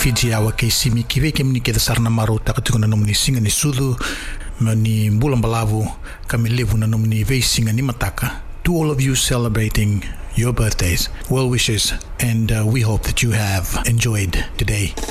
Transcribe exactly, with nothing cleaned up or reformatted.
Fiji awa ke simi ki veke mini ke dasar na maro takatukuna nomni singa ni sudu ma ni bulan balavu kami levu na nomni vei singa ni mataka. To all of you celebrating your birthdays, well wishes, and uh, we hope that you have enjoyed today.